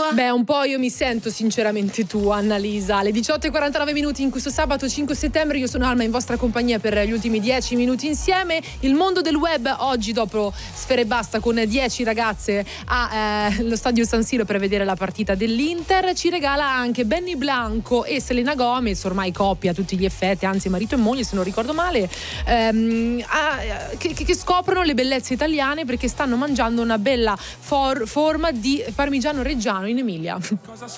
Beh, un po' io mi sento sinceramente tu, Annalisa. Alle 18:49 minuti in questo sabato 5 settembre io sono Alma in vostra compagnia per gli ultimi 10 minuti insieme. Il mondo del web oggi, dopo Sfera Ebbasta con 10 ragazze allo stadio San Siro per vedere la partita dell'Inter, ci regala anche Benny Blanco e Selena Gomez, ormai coppia a tutti gli effetti, anzi marito e moglie se non ricordo male, che scoprono le bellezze italiane perché stanno mangiando una bella forma di parmigiano reggiano in Emilia. Cosa